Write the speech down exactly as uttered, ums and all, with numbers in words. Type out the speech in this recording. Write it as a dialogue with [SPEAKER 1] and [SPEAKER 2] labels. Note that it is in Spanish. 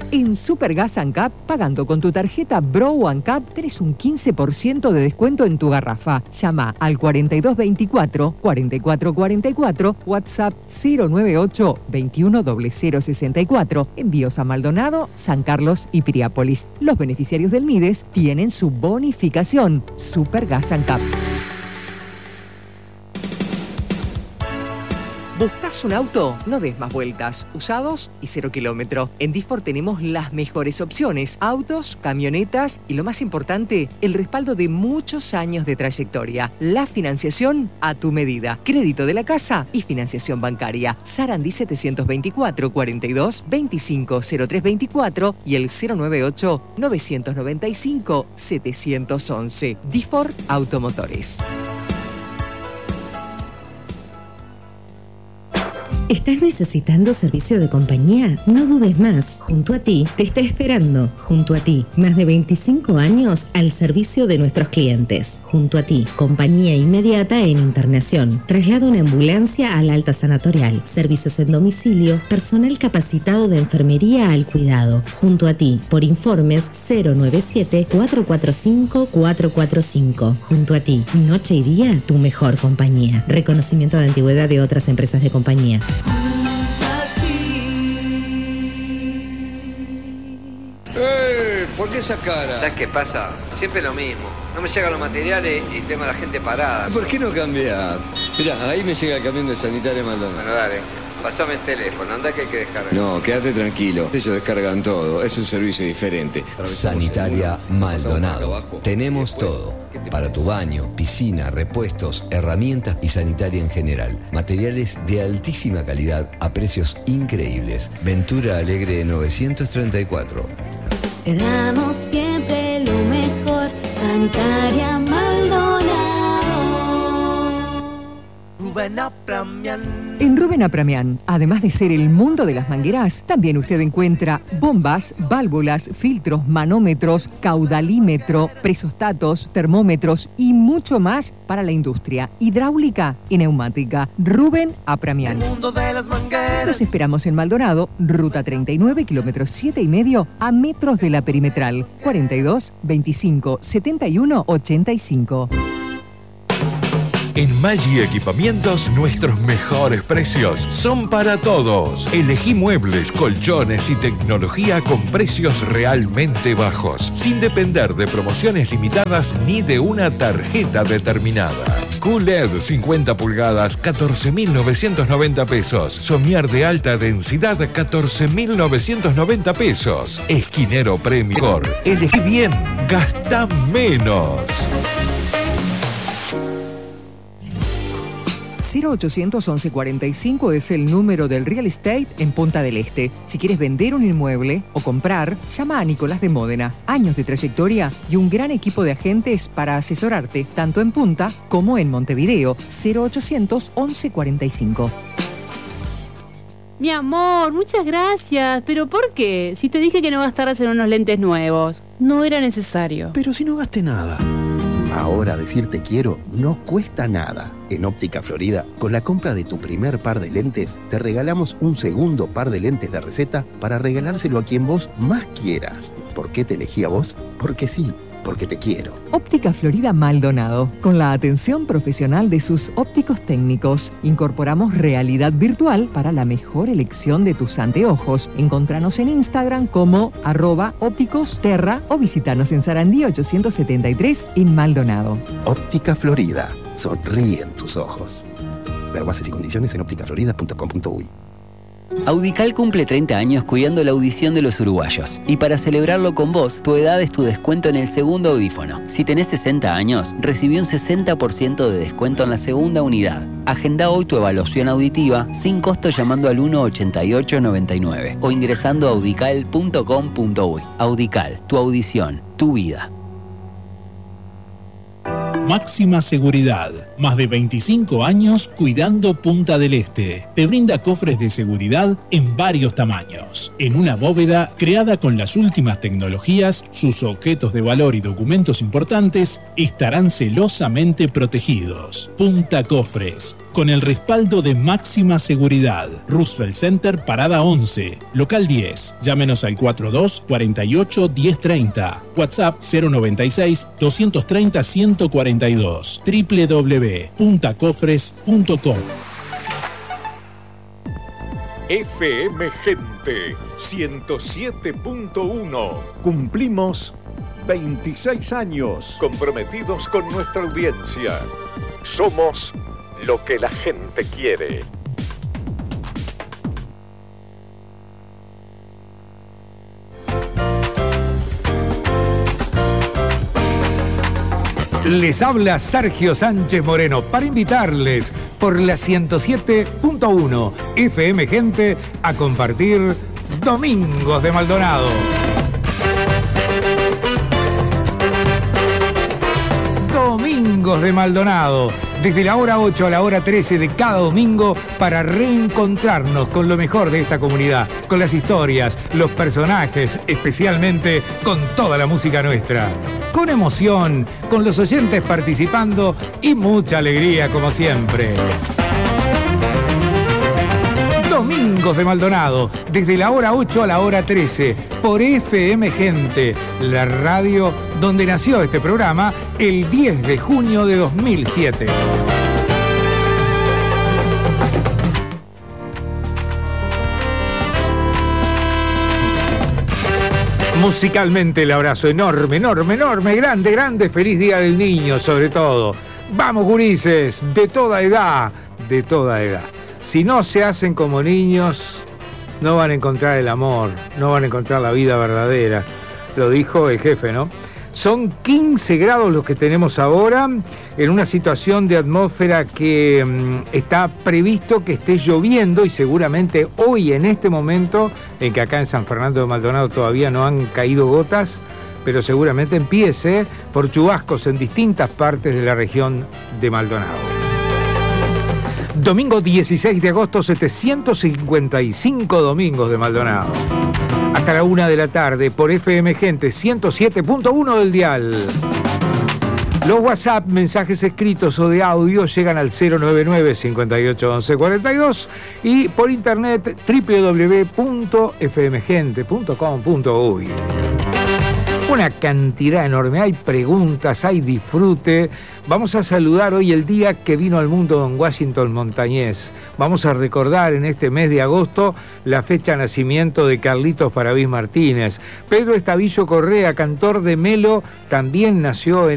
[SPEAKER 1] En Supergas ANCAP, pagando con tu tarjeta Bro ANCAP, tenés un quince por ciento de descuento en tu garrafa. Llama al cuarenta y dos veinticuatro, cuarenta y cuatro cuarenta y cuatro, WhatsApp cero nueve ocho, veintiuno cero cero sesenta y cuatro. Envíos a Maldonado, San Carlos y Piriápolis. Los beneficiarios del MIDES tienen su bonificación. Supergas ANCAP. ¿Buscas un auto? No des más vueltas. Usados y cero kilómetro. En Difor tenemos las mejores opciones. Autos, camionetas y lo más importante, el respaldo de muchos años de trayectoria. La financiación a tu medida. Crédito de la casa y financiación bancaria. Sarandí setecientos veinticuatro, cuarenta y dos, veinticinco, cero tres veinticuatro y el cero nueve ocho, novecientos noventa y cinco, setecientos once. Difor Automotores.
[SPEAKER 2] ¿Estás necesitando servicio de compañía? No dudes más. Junto a ti te está esperando. Junto a ti, más de veinticinco años al servicio de nuestros clientes. Junto a ti, compañía inmediata en internación. Traslado en ambulancia al alta sanatorial. Servicios en domicilio. Personal capacitado de enfermería al cuidado. Junto a ti, por informes cero nueve siete, cuatro cuatro cinco, cuatro cuatro cinco. Junto a ti, noche y día, tu mejor compañía. Reconocimiento de antigüedad de otras empresas de compañía.
[SPEAKER 3] ¡Eh! ¿Por qué esa cara?
[SPEAKER 4] ¿Sabes qué pasa? Siempre lo mismo. No me llegan los materiales y tengo a la gente parada.
[SPEAKER 3] ¿Por qué no cambiar? Mirá, ahí me llega el camión de Sanitaria Maldonado.
[SPEAKER 4] Bueno, dale. Pasame el teléfono, anda que hay que descargar.
[SPEAKER 3] No, quédate tranquilo. Ellos descargan todo. Es un servicio diferente.
[SPEAKER 5] Sanitaria Maldonado. Tenemos todo. Para tu baño, piscina, repuestos, herramientas y sanitaria en general. Materiales de altísima calidad a precios increíbles. Ventura Alegre novecientos treinta y cuatro.
[SPEAKER 6] Te damos siempre lo mejor. Sanitaria Maldonado.
[SPEAKER 1] Rubén Apramian. En Rubén Apramian, además de ser el mundo de las mangueras, también usted encuentra bombas, válvulas, filtros, manómetros, caudalímetro, presostatos, termómetros y mucho más para la industria hidráulica y neumática. Rubén Apramian. El mundo de las mangueras. Los esperamos en Maldonado, ruta treinta y nueve, kilómetros siete y medio, a metros de la perimetral. cuarenta y dos, veinticinco, setenta y uno, ochenta y cinco.
[SPEAKER 7] En Maggi Equipamientos, nuestros mejores precios son para todos. Elegí muebles, colchones y tecnología con precios realmente bajos, sin depender de promociones limitadas ni de una tarjeta determinada. Q L E D cincuenta pulgadas, catorce mil novecientos noventa pesos. Somier de alta densidad, catorce mil novecientos noventa pesos. Esquinero Premium. Elegí bien, gasta menos.
[SPEAKER 1] cero ochocientos once cuarenta y cinco es el número del real estate en Punta del Este. Si quieres vender un inmueble o comprar, llama a Nicolás de Módena. Años de trayectoria y un gran equipo de agentes para asesorarte, tanto en Punta como en Montevideo. cero ochocientos once cuarenta y cinco.
[SPEAKER 8] Mi amor, muchas gracias. ¿Pero por qué? Si te dije que no gastaras en unos lentes nuevos. No era necesario.
[SPEAKER 9] Pero si no gasté nada. Ahora decir te quiero no cuesta nada. En Óptica Florida, con la compra de tu primer par de lentes, te regalamos un segundo par de lentes de receta para regalárselo a quien vos más quieras. ¿Por qué te elegí a vos? Porque sí, porque te quiero.
[SPEAKER 1] Óptica Florida Maldonado. Con la atención profesional de sus ópticos técnicos, incorporamos realidad virtual para la mejor elección de tus anteojos. Encontranos en Instagram como arroba ópticos terra o visitanos en Sarandí ochocientos setenta y tres en Maldonado.
[SPEAKER 9] Óptica Florida. Sonríen tus ojos. Ver bases y condiciones en óptica florida punto com punto uy.
[SPEAKER 10] Audical cumple treinta años cuidando la audición de los uruguayos. Y para celebrarlo con vos, tu edad es tu descuento en el segundo audífono. Si tenés sesenta años, recibí un sesenta por ciento de descuento en la segunda unidad. Agenda hoy tu evaluación auditiva sin costo llamando al uno ochenta y ocho noventa y nueve o ingresando a audical punto com punto uy. Audical, tu audición, tu vida.
[SPEAKER 11] Máxima seguridad, Más de veinticinco años cuidando Punta del Este. Te brinda cofres de seguridad en varios tamaños. En una bóveda creada con las últimas tecnologías, sus objetos de valor y documentos importantes estarán celosamente protegidos. Punta Cofres, con el respaldo de máxima seguridad. Roosevelt Center, Parada once, Local diez. Llámenos al cuarenta y dos, cuarenta y ocho, diez treinta. WhatsApp cero noventa y seis, doscientos treinta, ciento cuarenta y dos. doble u doble u doble u punto punta cofres punto com.
[SPEAKER 7] F M Gente ciento siete punto uno. Cumplimos veintiséis años comprometidos con nuestra audiencia. Somos lo que la gente quiere.
[SPEAKER 12] Les habla Sergio Sánchez Moreno para invitarles por la ciento siete punto uno F M Gente a compartir Domingos de Maldonado. Domingos de Maldonado, desde la hora ocho a la hora trece de cada domingo para reencontrarnos con lo mejor de esta comunidad, con las historias, los personajes, especialmente con toda la música nuestra. Con emoción, con los oyentes participando y mucha alegría como siempre. Domingos de Maldonado, desde la hora ocho a la hora trece, por F M Gente, la radio donde nació este programa el diez de junio de dos mil siete. Musicalmente el abrazo enorme, enorme, enorme, grande, grande, feliz Día del Niño sobre todo. Vamos gurises, de toda edad, de toda edad. Si no se hacen como niños, no van a encontrar el amor, no van a encontrar la vida verdadera. Lo dijo el jefe, ¿no? Son quince grados los que tenemos ahora, en una situación de atmósfera que mmm, está previsto que esté lloviendo y seguramente hoy en este momento, en que acá en San Fernando de Maldonado todavía no han caído gotas, pero seguramente empiece por chubascos en distintas partes de la región de Maldonado. Domingo dieciséis de agosto, setecientos cincuenta y cinco domingos de Maldonado. Hasta la una de la tarde por F M Gente ciento siete punto uno del dial. Los WhatsApp, mensajes escritos o de audio llegan al cero nueve nueve, cincuenta y ocho, once, cuarenta y dos y por internet doble u doble u doble u punto f m gente punto com punto u y. Una cantidad enorme, hay preguntas, hay disfrute. Vamos a saludar hoy el día que vino al mundo don Washington Montañés. Vamos a recordar en este mes de agosto la fecha de nacimiento de Carlitos Parabís Martínez. Pedro Estavillo Correa, cantor de Melo, también nació en